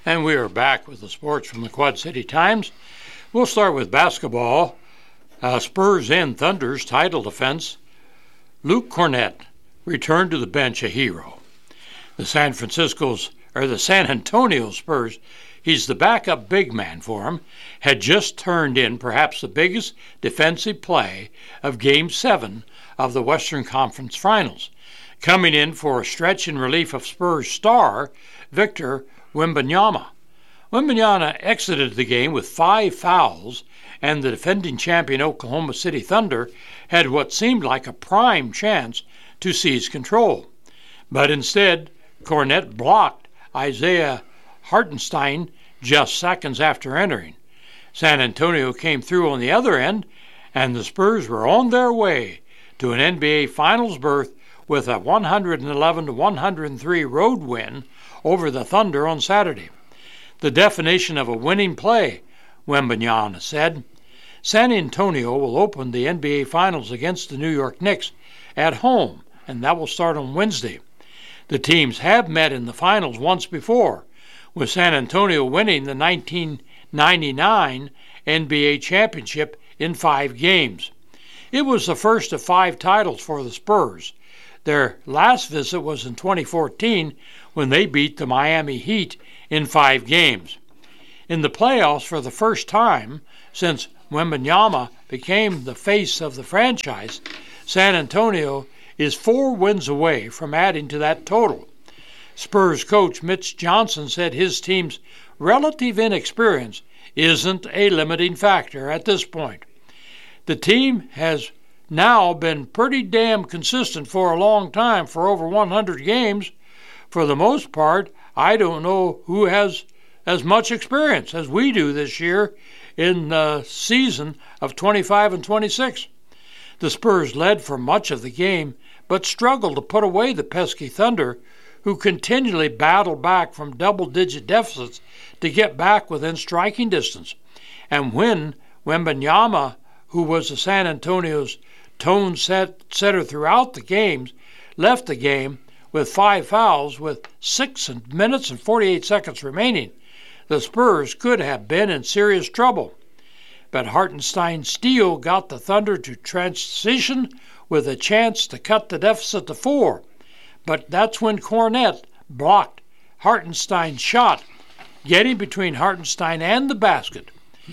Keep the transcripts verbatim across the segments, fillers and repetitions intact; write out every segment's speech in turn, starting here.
And we are back with the sports from the Quad City Times. We'll start with basketball. Uh, Spurs and Thunder's title defense. Luke Kornet returned to the bench a hero. The San Francisco's, or the San Antonio Spurs, he's the backup big man for him, had just turned in perhaps the biggest defensive play of Game seven of the Western Conference Finals, coming in for a stretch in relief of Spurs star Victor Wembanyama. Wembanyama exited the game with five fouls, and the defending champion Oklahoma City Thunder had what seemed like a prime chance to seize control. But instead, Kornet blocked Isaiah Hartenstein just seconds after entering. San Antonio came through on the other end, and the Spurs were on their way to an N B A Finals berth with a one eleven to one oh three road win over the Thunder on Saturday. The definition of a winning play, Wembanyama said. San Antonio will open the N B A Finals against the New York Knicks at home, and that will start on Wednesday. The teams have met in the finals once before, with San Antonio winning the nineteen ninety-nine N B A championship in five games. It was the first of five titles for the Spurs. Their last visit was in twenty fourteen when they beat the Miami Heat in five games. In the playoffs for the first time since Wembanyama became the face of the franchise, San Antonio is four wins away from adding to that total. Spurs coach Mitch Johnson said his team's relative inexperience isn't a limiting factor at this point. The team has now been pretty damn consistent for a long time, for over one hundred games. For the most part, I don't know who has as much experience as we do this year in the season of twenty-five and twenty-six. The Spurs led for much of the game, but struggled to put away the pesky Thunder, who continually battled back from double-digit deficits to get back within striking distance. And when Wembanyama, who was the San Antonio's tone set setter throughout the games, left the game with five fouls with six minutes and forty-eight seconds remaining, the Spurs could have been in serious trouble. But Hartenstein's steal got the Thunder to transition with a chance to cut the deficit to four. But that's when Kornet blocked Hartenstein's shot, getting between Hartenstein and the basket.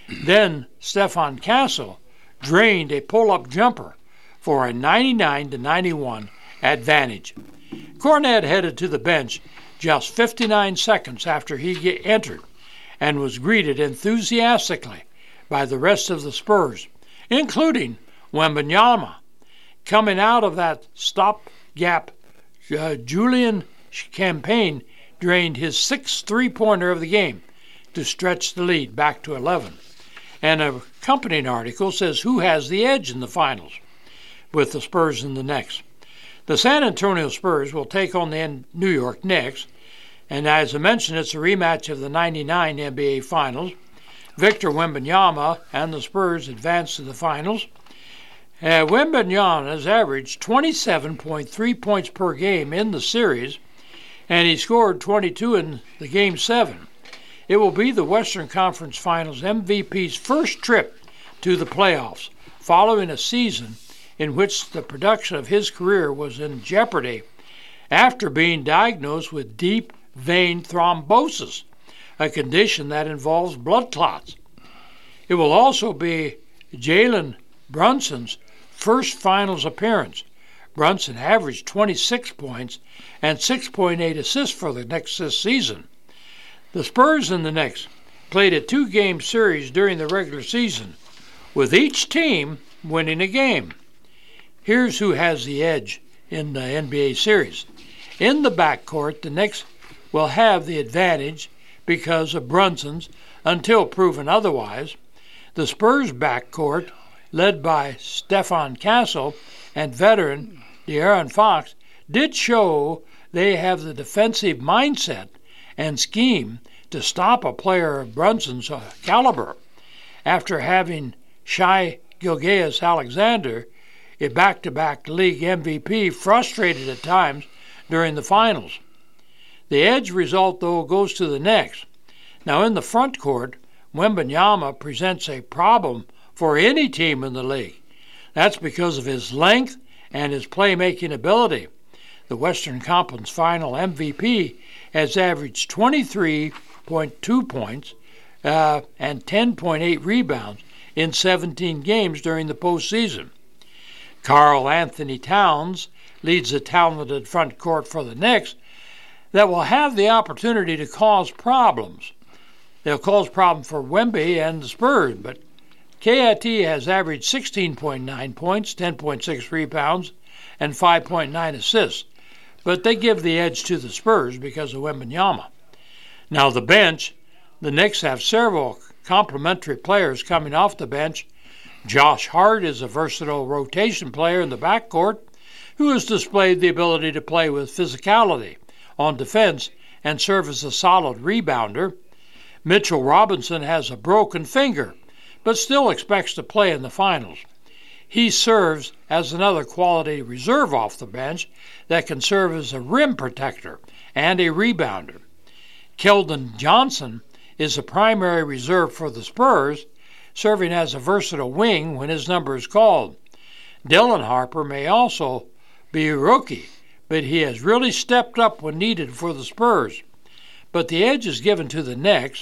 Then Stephon Castle drained a pull-up jumper for a ninety-nine to ninety-one advantage. Kornet headed to the bench just fifty-nine seconds after he entered and was greeted enthusiastically by the rest of the Spurs, including Wembanyama. Coming out of that stopgap, uh, Julian Champagne drained his sixth three-pointer of the game to stretch the lead back to eleven. An accompanying article says who has the edge in the finals, with the Spurs and the Knicks. The San Antonio Spurs will take on the New York Knicks, and as I mentioned, it's a rematch of the ninety-nine N B A Finals. Victor Wembanyama and the Spurs advance to the finals. Uh, Wembanyama has averaged twenty-seven point three points per game in the series, and he scored twenty-two in the Game seven. It will be the Western Conference Finals M V P's first trip to the playoffs, following a season in which the production of his career was in jeopardy after being diagnosed with deep vein thrombosis, a condition that involves blood clots. It will also be Jalen Brunson's first finals appearance. Brunson averaged twenty-six points and six point eight assists for the Knicks this season. The Spurs and the Knicks played a two-game series during the regular season, with each team winning a game. Here's who has the edge in the N B A series. In the backcourt, the Knicks will have the advantage because of Brunson's, until proven otherwise. The Spurs backcourt, led by Stephon Castle and veteran De'Aaron Fox, did show they have the defensive mindset and scheme to stop a player of Brunson's caliber. After having Shai Gilgeous-Alexander, a back-to-back league M V P, frustrated at times during the finals. The edge result, though, goes to the Knicks. Now, in the front court, Wembanyama presents a problem for any team in the league. That's because of his length and his playmaking ability. The Western Conference Final M V P has averaged twenty-three point two points uh, and ten point eight rebounds in seventeen games during the postseason. Karl Anthony Towns leads the talented front court for the Knicks that will have the opportunity to cause problems. They'll cause problems for Wemby and the Spurs, but K I T has averaged sixteen point nine points, ten point six rebounds, and five point nine assists, but they give the edge to the Spurs because of Wembanyama. Now the bench, the Knicks have several complementary players coming off the bench. Josh Hart is a versatile rotation player in the backcourt who has displayed the ability to play with physicality on defense and serve as a solid rebounder. Mitchell Robinson has a broken finger, but still expects to play in the finals. He serves as another quality reserve off the bench that can serve as a rim protector and a rebounder. Keldon Johnson is a primary reserve for the Spurs, serving as a versatile wing when his number is called. Dylan Harper may also be a rookie, but he has really stepped up when needed for the Spurs. But the edge is given to the Knicks.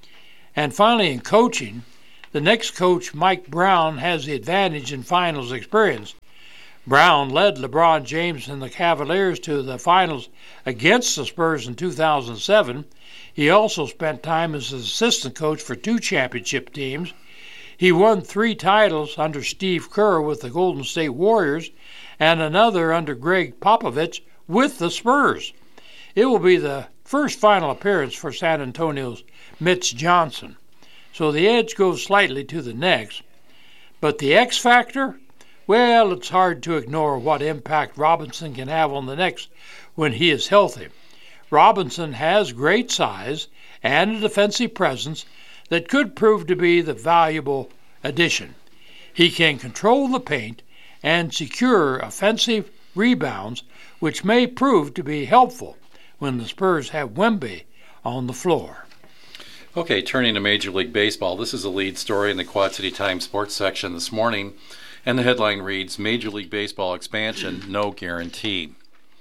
And finally, in coaching, the Knicks coach Mike Brown has the advantage in finals experience. Brown led LeBron James and the Cavaliers to the finals against the Spurs in two thousand seven. He also spent time as an assistant coach for two championship teams. He won three titles under Steve Kerr with the Golden State Warriors and another under Greg Popovich with the Spurs. It will be the first final appearance for San Antonio's Mitch Johnson. So the edge goes slightly to the Knicks. But the X factor? Well, it's hard to ignore what impact Robinson can have on the Knicks when he is healthy. Robinson has great size and a defensive presence that could prove to be the valuable addition. He can control the paint and secure offensive rebounds, which may prove to be helpful when the Spurs have Wemby on the floor. Okay, turning to Major League Baseball, this is a lead story in the Quad City Times sports section this morning, and the headline reads, Major League Baseball expansion, no guarantee.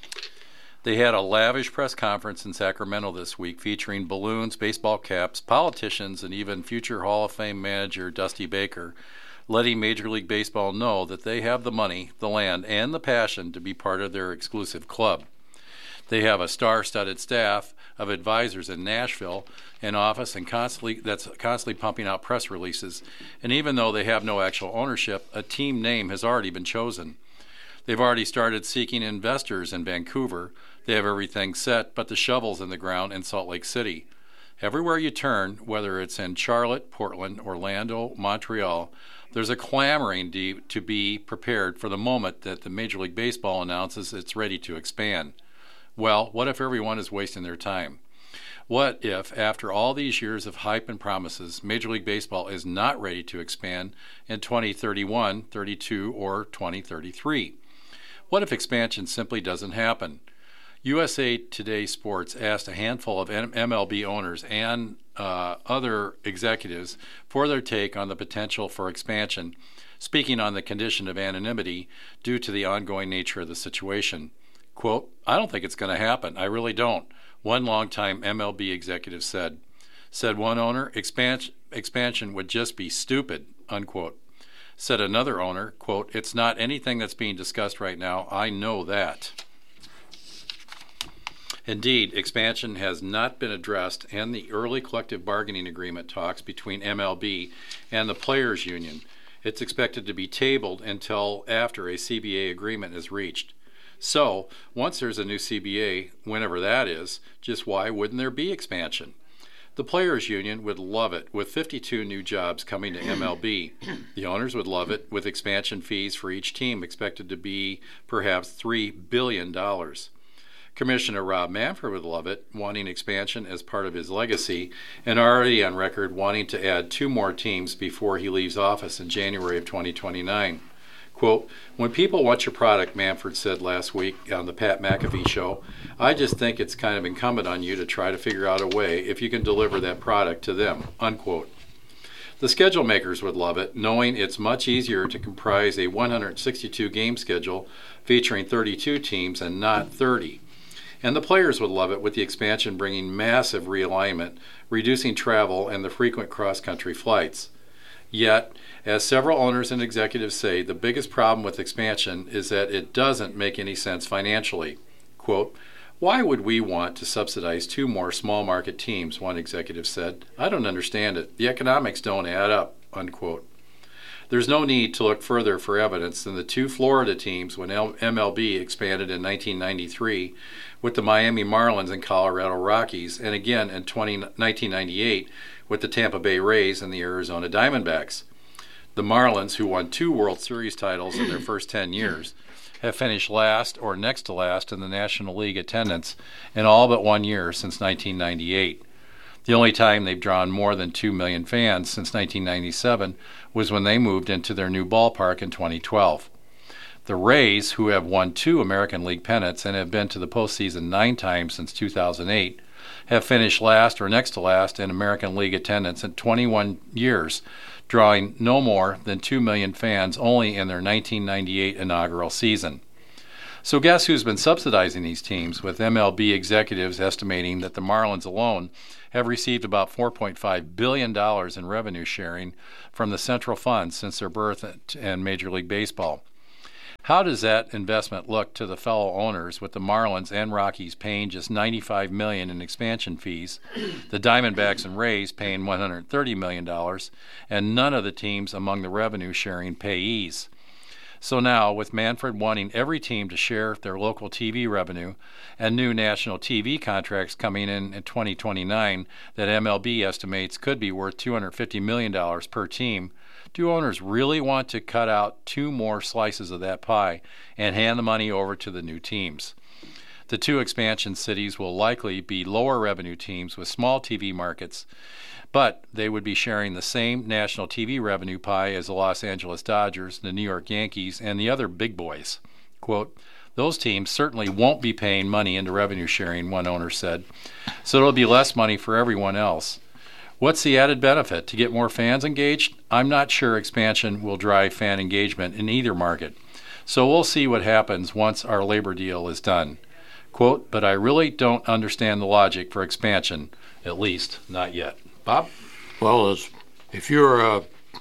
They had a lavish press conference in Sacramento this week featuring balloons, baseball caps, politicians, and even future Hall of Fame manager Dusty Baker, letting Major League Baseball know that they have the money, the land, and the passion to be part of their exclusive club. They have a star-studded staff of advisors in Nashville, an office and constantly that's constantly pumping out press releases. And even though they have no actual ownership, a team name has already been chosen. They've already started seeking investors in Vancouver. They have everything set but the shovels in the ground in Salt Lake City. Everywhere you turn, whether it's in Charlotte, Portland, Orlando, Montreal, there's a clamoring to be prepared for the moment that the Major League Baseball announces it's ready to expand. Well, what if everyone is wasting their time? What if, after all these years of hype and promises, Major League Baseball is not ready to expand in twenty thirty-one, thirty-two, or twenty thirty-three? What if expansion simply doesn't happen? U S A Today Sports asked a handful of M L B owners and uh, other executives for their take on the potential for expansion, speaking on the condition of anonymity due to the ongoing nature of the situation. Quote, I don't think it's going to happen. I really don't. One longtime M L B executive said. Said one owner, expansion, expansion would just be stupid, unquote. Said another owner, quote, it's not anything that's being discussed right now. I know that. Indeed, expansion has not been addressed, and the early collective bargaining agreement talks between M L B and the Players Union. It's expected to be tabled until after a C B A agreement is reached. So, once there's a new C B A, whenever that is, just why wouldn't there be expansion? The Players Union would love it with fifty-two new jobs coming to M L B. The owners would love it with expansion fees for each team expected to be perhaps three billion dollars. Commissioner Rob Manfred would love it, wanting expansion as part of his legacy, and already on record wanting to add two more teams before he leaves office in January of twenty twenty-nine. Quote, "When people want your product," Manfred said last week on the Pat McAfee show, "I just think it's kind of incumbent on you to try to figure out a way if you can deliver that product to them," unquote. The schedule makers would love it, knowing it's much easier to comprise a one hundred sixty-two game schedule featuring thirty-two teams and not thirty. And the players would love it, with the expansion bringing massive realignment, reducing travel and the frequent cross-country flights. Yet, as several owners and executives say, the biggest problem with expansion is that it doesn't make any sense financially. Quote, "Why would we want to subsidize two more small market teams?" one executive said. "I don't understand it. The economics don't add up," unquote. There's no need to look further for evidence than the two Florida teams when M L B expanded in nineteen ninety-three with the Miami Marlins and Colorado Rockies, and again in nineteen ninety-eight with the Tampa Bay Rays and the Arizona Diamondbacks. The Marlins, who won two World Series titles in their first ten years, have finished last or next to last in the National League attendance in all but one year since nineteen ninety-eight. The only time they've drawn more than two million fans since nineteen ninety-seven was when they moved into their new ballpark in twenty twelve. The Rays, who have won two American League pennants and have been to the postseason nine times since two thousand eight, have finished last or next to last in American League attendance in twenty-one years, drawing no more than two million fans only in their nineteen ninety-eight inaugural season. So guess who's been subsidizing these teams, with M L B executives estimating that the Marlins alone have received about four point five billion dollars in revenue sharing from the Central Fund since their birth in Major League Baseball. How does that investment look to the fellow owners, with the Marlins and Rockies paying just ninety-five million dollars in expansion fees, the Diamondbacks and Rays paying one hundred thirty million dollars, and none of the teams among the revenue-sharing payees? So now, with Manfred wanting every team to share their local T V revenue and new national T V contracts coming in in twenty twenty-nine that M L B estimates could be worth two hundred fifty million dollars per team, do owners really want to cut out two more slices of that pie and hand the money over to the new teams? The two expansion cities will likely be lower revenue teams with small T V markets, but they would be sharing the same national T V revenue pie as the Los Angeles Dodgers, the New York Yankees, and the other big boys. Quote, "Those teams certainly won't be paying money into revenue sharing," one owner said, "so it'll be less money for everyone else. What's the added benefit? To get more fans engaged? I'm not sure expansion will drive fan engagement in either market. So we'll see what happens once our labor deal is done." Quote, "But I really don't understand the logic for expansion, at least not yet." Bob? Well, as, if you're a,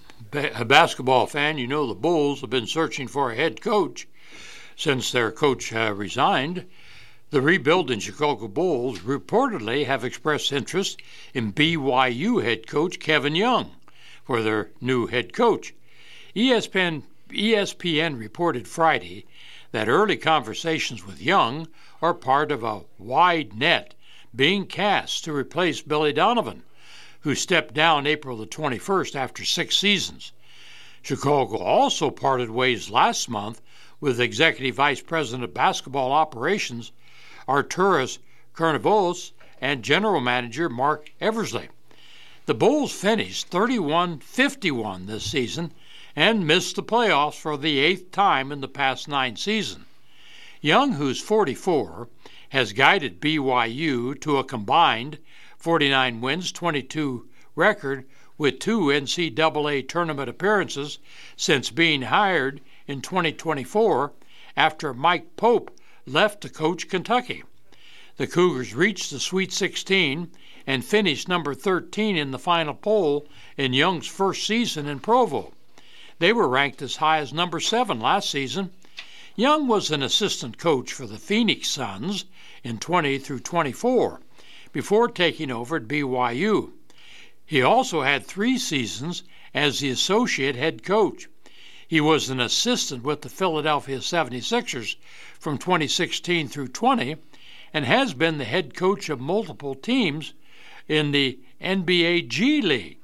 a basketball fan, you know the Bulls have been searching for a head coach since their coach uh, resigned. The rebuilding Chicago Bulls reportedly have expressed interest in B Y U head coach Kevin Young for their new head coach. E S P N, E S P N reported Friday that early conversations with Young are part of a wide net being cast to replace Billy Donovan, who stepped down April the twenty-first after six seasons. Chicago also parted ways last month with Executive Vice President of Basketball Operations Arturas Karnavos and General Manager Mark Eversley. The Bulls finished thirty-one fifty-one this season and missed the playoffs for the eighth time in the past nine seasons. Young, who's forty-four, has guided B Y U to a combined forty-nine wins, twenty-two record with two N C double A tournament appearances since being hired in twenty twenty-four after Mike Pope left to coach Kentucky. The Cougars reached the Sweet sixteen and finished number thirteen in the final poll in Young's first season in Provo. They were ranked as high as number seven last season. Young was an assistant coach for the Phoenix Suns in twenty through twenty-four before taking over at B Y U. He also had three seasons as the associate head coach. He was an assistant with the Philadelphia seventy-sixers from twenty sixteen through twenty and has been the head coach of multiple teams in the N B A G League.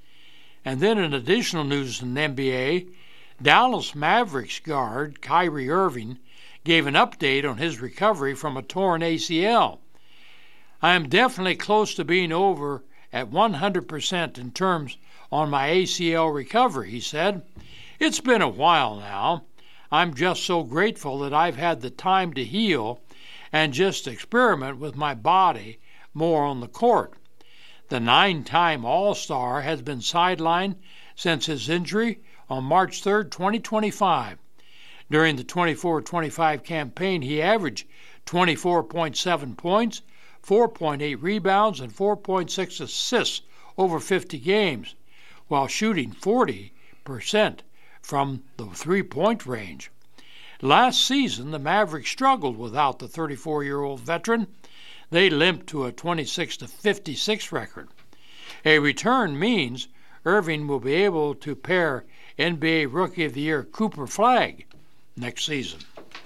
And then in additional news in the N B A, Dallas Mavericks guard Kyrie Irving gave an update on his recovery from a torn A C L. "I am definitely close to being over at one hundred percent in terms on my A C L recovery," he said. "It's been a while now, I'm just so grateful that I've had the time to heal and just experiment with my body more on the court. The nine-time All-Star has been sidelined since his injury on March third, twenty twenty-five. During the twenty-four twenty-five campaign, he averaged twenty-four point seven points, four point eight rebounds, and four point six assists over fifty games, while shooting forty percent from the three-point range. Last season, the Mavericks struggled without the thirty-four-year-old veteran. They limped to a twenty-six to fifty-six record. A return means Irving will be able to pair N B A Rookie of the Year Cooper Flagg next season.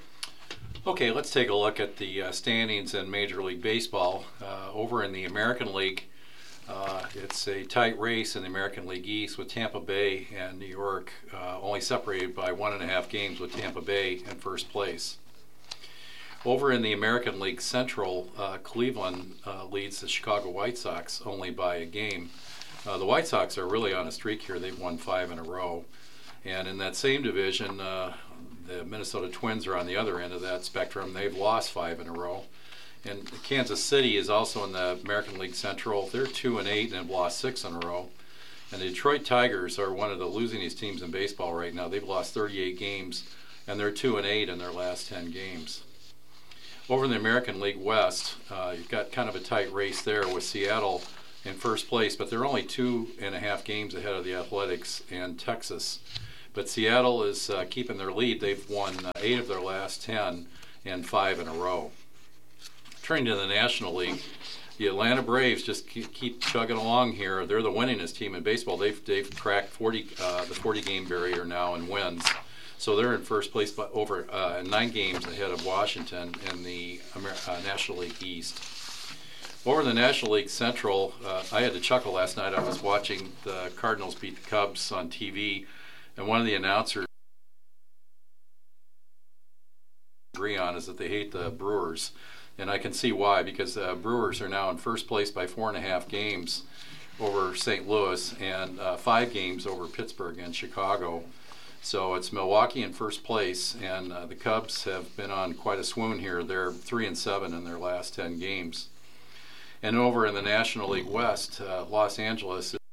Okay, let's take a look at the uh, standings in Major League Baseball. Uh, over in the American League, uh, it's a tight race in the American League East with Tampa Bay and New York uh, only separated by one and a half games, with Tampa Bay in first place. Over in the American League Central, uh, Cleveland uh, leads the Chicago White Sox only by a game. Uh, the White Sox are really on a streak here. They've won five in a row. And in that same division, uh, the Minnesota Twins are on the other end of that spectrum. They've lost five in a row. And Kansas City is also in the American League Central. They're two and eight and have lost six in a row. And the Detroit Tigers are one of the losingest teams in baseball right now. They've lost thirty-eight games, and they're two and eight in their last ten games. Over in the American League West, uh, you've got kind of a tight race there with Seattle in first place, but they're only two and a half games ahead of the Athletics and Texas. But Seattle is uh, keeping their lead. They've won uh, eight of their last ten and five in a row. Turning to the National League, the Atlanta Braves just keep, keep chugging along here. They're the winningest team in baseball. They've they've cracked forty uh, the forty game barrier now in wins. So they're in first place, but over uh, nine games ahead of Washington in the Amer- uh, National League East. Over in the National League Central, uh, I had to chuckle last night. I was watching the Cardinals beat the Cubs on T V, and one of the announcers agree on is that they hate the Brewers, and I can see why, because the uh, Brewers are now in first place by four and a half games over Saint Louis and uh, five games over Pittsburgh and Chicago. So it's Milwaukee in first place, and uh, the Cubs have been on quite a swoon here. They're three and seven in their last ten games. And over in the National League West, uh, Los Angeles